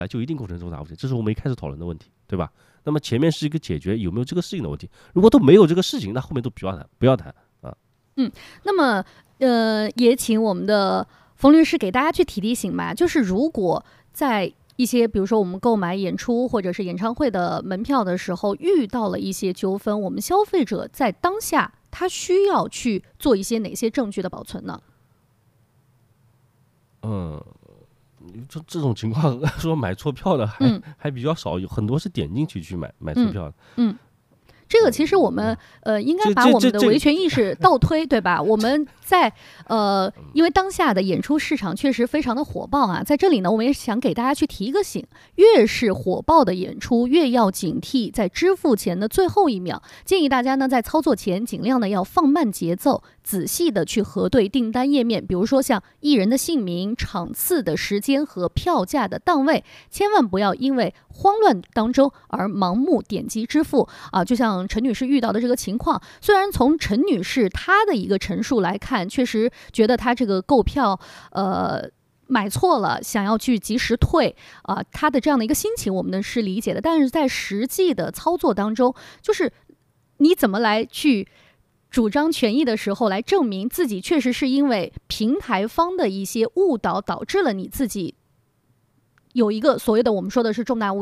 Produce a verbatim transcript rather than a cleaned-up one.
就一定构成重大误解，这是我们一开始讨论的问题，对吧？那么前面是一个解决有没有这个事情的问题，如果都没有这个事情，那后面都不要谈，不要谈啊。 嗯，那么呃，也请我们的冯律师给大家去提提醒吧，就是如果在一些比如说我们购买演出或者是演唱会的门票的时候遇到了一些纠纷，我们消费者在当下他需要去做一些哪些证据的保存呢？ 嗯，这这种情况说买错票的还、嗯、还比较少，有很多是点进去去买买错票的。 嗯。嗯这个其实我们呃应该把我们的维权意识倒推，对吧？我们在呃，因为当下的演出市场确实非常的火爆啊，在这里呢，我们也想给大家去提一个醒：越是火爆的演出，越要警惕在支付前的最后一秒。建议大家呢在操作前尽量的要放慢节奏，仔细的去核对订单页面，比如说像艺人的姓名、场次的时间和票价的档位，千万不要因为慌乱当中而盲目点击支付啊！就像陈女士遇到的这个情况，虽然从陈女士她的一个陈述来看，确实觉得她这个购票呃买错了，想要去及时退啊、呃，她的这样的一个心情我们是理解的，但是在实际的操作当中，就是你怎么来去主张权益的时候，来证明自己确实是因为平台方的一些误导导致了你自己有一个所谓的我们说的是重大误